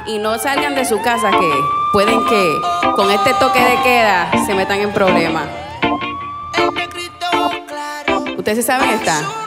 y no salgan de su casa que pueden que con este toque de queda se metan en problemas. ¿Ustedes se saben esta?